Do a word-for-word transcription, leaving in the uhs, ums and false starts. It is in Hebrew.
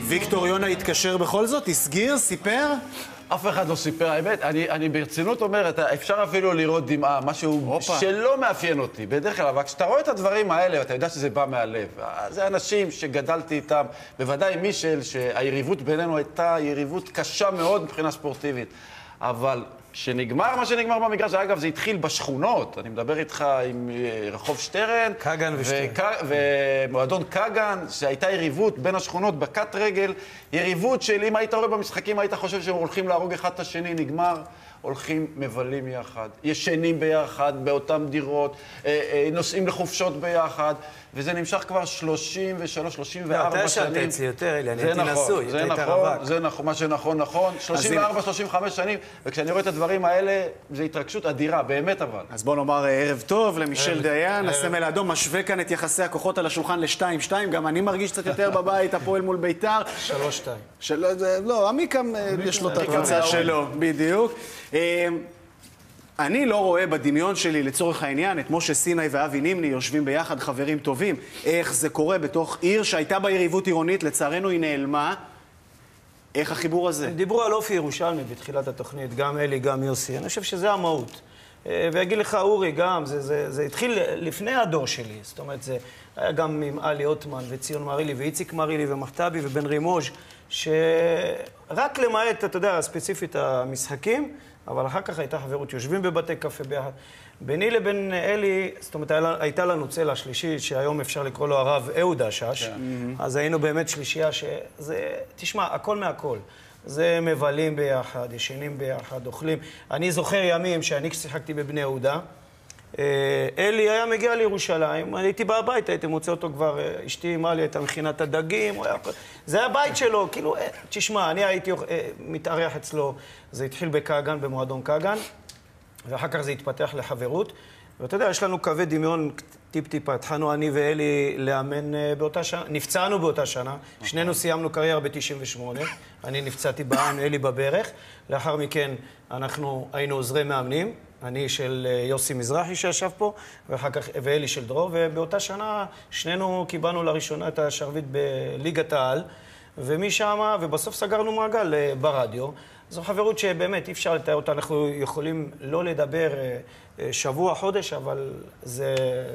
ויקטור יונה התקשר בכל זאת? הסגיר? סיפר? אף אחד לא סיפר, האמת, אני, אני ברצינות אומרת, אפשר אפילו לראות דמעה, משהו אופה. שלא מאפיין אותי, בדרך כלל, אבל כשאתה רואה את הדברים האלה, אתה יודע שזה בא מהלב. זה אנשים שגדלתי איתם, בוודאי מישל, שהיריבות בינינו הייתה יריבות קשה מאוד מבחינה ספורטיבית. אבל שנגמר מה שנגמר במגרש, אגב, זה התחיל בשכונות, אני מדבר איתך עם רחוב שטרן, קגן ושטרן. ומועדון קגן, שהייתה יריבות בין השכונות בקט רגל, יריבות של אם היית רואה במשחקים, היית חושב שהם הולכים להרוג אחד את השני, נגמר, הולכים מבלים יחד, ישנים ביחד, באותם דירות, נוסעים לחופשות ביחד, וזה נמשך כבר שלושים ושלוש שלושים וארבע שנים. אתה ישנת אצלי יותר, אלי, אני הייתי נשוי, זה נכון, זה נכון, מה שנכון, נכון. שלושים וארבע שלושים וחמש שנים, וכשאני רואה את הדברים האלה, זו התרגשות אדירה, באמת אבל. אז בוא נאמר ערב טוב למישל דיין, הסמל האדום משווה כאן את יחסי הכוחות על השולחן ל-שתיים שתיים, גם אני מרגיש קצת יותר בבית, הפועל מול ביתר. שלוש שתיים. לא, עמיקם יש לו את הקבוצה שלו, בדיוק. אני לא רואה בדמיון שלי, לצורך העניין, את משה סיני ואבי נימני יושבים ביחד, חברים טובים. איך זה קורה בתוך עיר שהייתה בה יריבות עירונית, לצערנו היא נעלמה. איך החיבור הזה? דיברו על אופי ירושלמי בתחילת התוכנית, גם אלי, גם יוסי. אני חושב שזה המהות. ויגיד לך, אורי, גם, זה, זה, זה התחיל לפני הדור שלי. זאת אומרת, זה היה גם עם אלי אוטמן וציון מרילי ואיציק מרילי ומחטבי ובן רימוז' שרק למעט, אתה יודע, ספציפית המשחקים, אבל אחר כך הייתה חברות, יושבים בבתי קפה ביחד. ביני לבין אלי, זאת אומרת, הייתה לנו צלע שלישית, שהיום אפשר לקרוא לו הרב אהוד השש, אז היינו באמת שלישייה שזה, תשמע, הכל מהכל. זה מבלים ביחד, ישנים ביחד, אוכלים. אני זוכר ימים שאני שיחקתי בבני יהודה, אלי היה מגיע לירושלים, הייתי בבית, הייתי מוצא אותו כבר, אשתי עם אלי, הייתה מכינת הדגים, זה היה הבית שלו, כאילו, תשמע, אני הייתי מתארח אצלו, זה התחיל בקגן, במועדון קגן, ואחר כך זה התפתח לחברות, ואתה יודע, יש לנו קווי דמיון טיפ-טיפה, התחלנו אני ואלי לאמן באותה שנה, נפצענו באותה שנה, שנינו סיימנו קריירה ב-תשעים ושמונה, אני נפצעתי בעם, אלי בברך, לאחר מכן אנחנו היינו עוזרי מאמנים, אני של יוסי מזרחי שישב פה, ואחר כך, ואלי של דרור, ובאותה שנה שנינו קיבלנו לראשונה את השרביט בליגת העל, ומשם, ובסוף סגרנו מעגל ברדיו. זו חברות שבאמת אי אפשר לתאר אותה, אנחנו יכולים לא לדבר שבוע, חודש, אבל זה...